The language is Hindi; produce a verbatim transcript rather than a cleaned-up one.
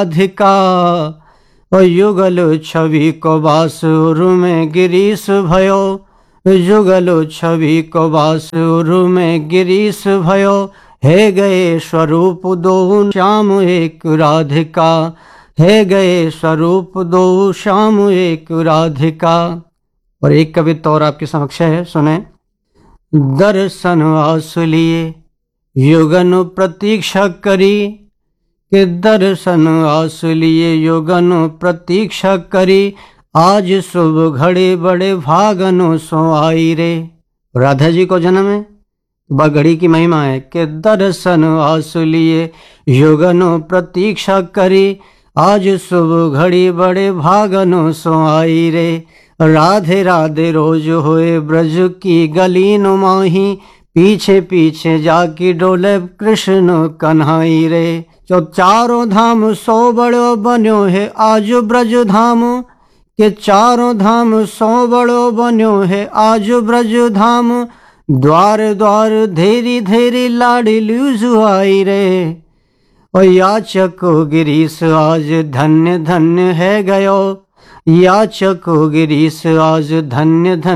राधिका और युगल छवि को बासुर में गिरीश भयो, युगल छवि को बासुर में गिरीश भयो, हे गए स्वरूप दो श्याम एक राधिका, हे गए स्वरूप दो श्याम एक राधिका। और एक कविता और आपके समक्ष है, सुने। दर्शन आस लिए युगन प्रतीक्षा करी, कि दर्शन आस लिए युगन प्रतीक्षा करी, आज शुभ घड़ी बड़े भागनो सो आई रे। राधा जी को जन्म है, वह घड़ी की महिमा है कि दर्शन आस लिए युगनो प्रतीक्षा करी, आज शुभ घड़ी बड़े भागनो सो आई रे। राधे राधे रोज होए ब्रज की गली नुमाही, पीछे पीछे जाकी डोले कृष्ण कन्हाई रे। जो चारों धाम सो बड़ो बन्यो है आज ब्रज धाम, के चारों धाम सो बड़ो बन्यो है आज ब्रज धाम, द्वार द्वार धेरी धेरी लाड़ी लुजुआई रे। और याचको गिरीश आज धन्य धन्य है गयो, याचको गिरीश आज धन्य धन्य